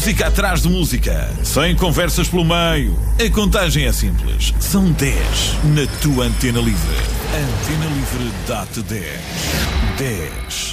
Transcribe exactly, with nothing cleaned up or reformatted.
Música atrás de música, sem conversas pelo meio. A contagem é simples. São dez na tua Antena Livre. Antena Livre dá-te dez. dez.